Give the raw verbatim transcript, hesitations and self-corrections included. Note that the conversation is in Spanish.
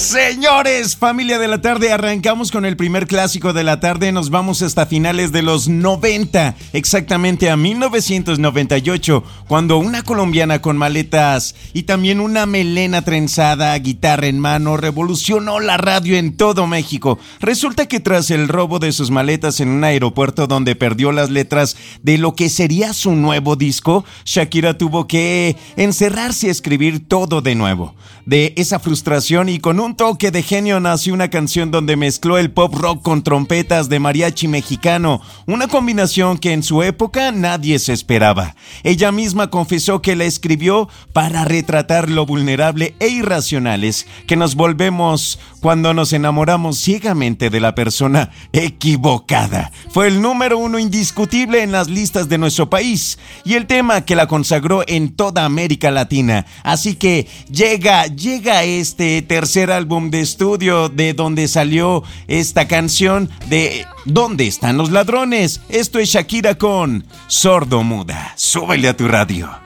Señores, familia de la tarde, arrancamos con el primer clásico de la tarde. Nos vamos hasta finales de los noventa, exactamente a mil novecientos noventa y ocho, cuando una colombiana con maletas y también una melena trenzada, guitarra en mano, revolucionó la radio en todo México. Resulta que tras el robo de sus maletas en un aeropuerto donde perdió las letras de lo que sería su nuevo disco, Shakira tuvo que encerrarse a escribir todo de nuevo. De esa frustración y con un toque de genio nació una canción donde mezcló el pop rock con trompetas de mariachi mexicano, una combinación que en su época nadie se esperaba. Ella misma confesó que la escribió para retratar lo vulnerable e irracionales que nos volvemos cuando nos enamoramos ciegamente de la persona equivocada. Fue el número uno indiscutible en las listas de nuestro país y el tema que la consagró en toda América Latina. Así que llega, llega este tercer álbum de estudio de donde salió esta canción de ¿Dónde están los ladrones? Esto es Shakira con Sordo Muda. Súbele a tu radio.